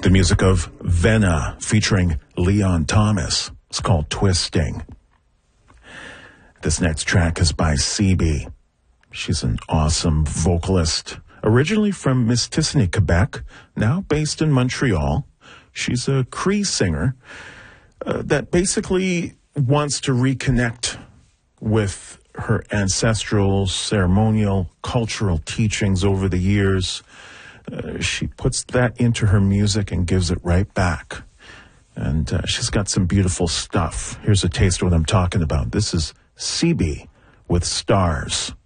The music of Venna featuring Leon Thomas. It's called Twisting. This next track is by CB. She's an awesome vocalist. Originally from Mistassini, Quebec, now based in Montreal. She's a Cree singer that basically wants to reconnect with her ancestral, ceremonial, cultural teachings over the years. She puts that into her music and gives it right back. And she's got some beautiful stuff. Here's a taste of what I'm talking about. This is CB with Stars.